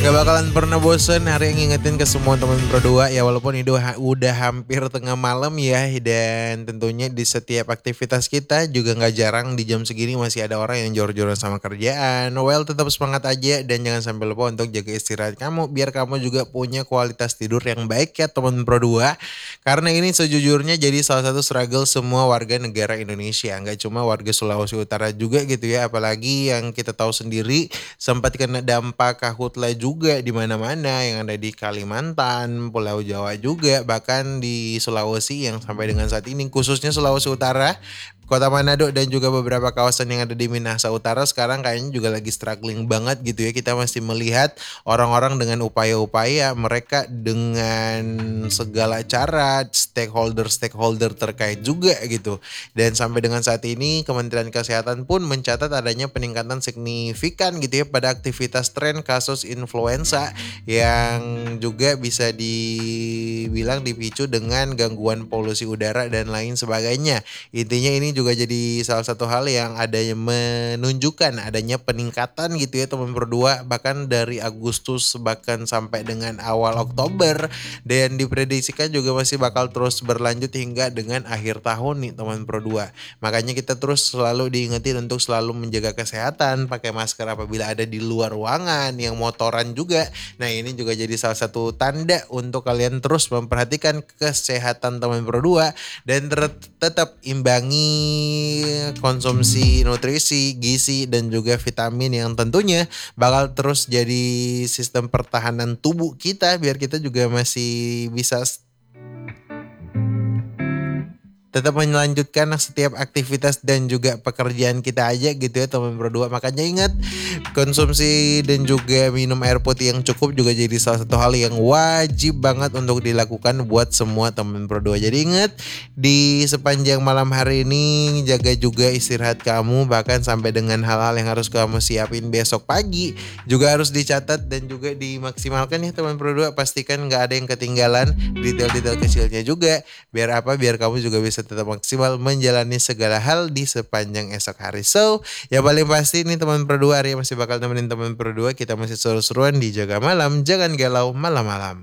Gak bakalan pernah bosen hari ngingetin ke semua teman berdua ya walaupun itu udah hampir tengah malam ya dan tentunya di setiap aktivitas kita juga nggak jarang di jam segini masih ada orang yang jor-joran sama kerjaan. Well tetap semangat aja dan jangan sampai lupa untuk jaga istirahat kamu biar kamu juga punya kualitas tidur yang baik ya teman berdua. Karena ini sejujurnya jadi salah satu struggle semua warga negara Indonesia, nggak cuma warga Sulawesi Utara juga gitu ya, apalagi yang kita tahu sendiri sempat kena dampak Karhutla juga di mana-mana yang ada di Kalimantan, Pulau Jawa juga, bahkan di Sulawesi yang sampai dengan saat ini khususnya Sulawesi Utara, Kota Manado dan juga beberapa kawasan yang ada di Minahasa Utara sekarang kayaknya juga lagi struggling banget gitu ya. Kita masih melihat orang-orang dengan upaya-upaya mereka dengan segala cara stakeholder terkait juga gitu. Dan sampai dengan saat ini Kementerian Kesehatan pun mencatat adanya peningkatan signifikan gitu ya pada aktivitas tren kasus influenza yang juga bisa dibilang dipicu dengan gangguan polusi udara dan lain sebagainya. Intinya ini juga jadi salah satu hal yang adanya menunjukkan adanya peningkatan gitu ya teman berdua bahkan dari Agustus bahkan sampai dengan awal Oktober dan diprediksikan juga masih bakal terus berlanjut hingga dengan akhir tahun nih teman berdua. Makanya kita terus selalu diingetin untuk selalu menjaga kesehatan, pakai masker apabila ada di luar ruangan, yang motoran juga. Nah ini juga jadi salah satu tanda untuk kalian terus memperhatikan kesehatan teman berdua dan tetap imbangi konsumsi nutrisi, gizi dan juga vitamin yang tentunya bakal terus jadi sistem pertahanan tubuh kita biar kita juga masih bisa tetap melanjutkan setiap aktivitas dan juga pekerjaan kita aja gitu ya teman berdua. Makanya ingat konsumsi dan juga minum air putih yang cukup juga jadi salah satu hal yang wajib banget untuk dilakukan buat semua teman berdua. Jadi ingat di sepanjang malam hari ini jaga juga istirahat kamu bahkan sampai dengan hal-hal yang harus kamu siapin besok pagi juga harus dicatat dan juga dimaksimalkan ya teman berdua. Pastikan nggak ada yang ketinggalan detail-detail kecilnya juga biar apa biar kamu juga bisa tetap maksimal menjalani segala hal di sepanjang esok hari. So, yang paling pasti nih teman berdua hari masih bakal nemenin teman berdua kita masih seru-seruan di Jaga Malam. Jangan galau malam-malam.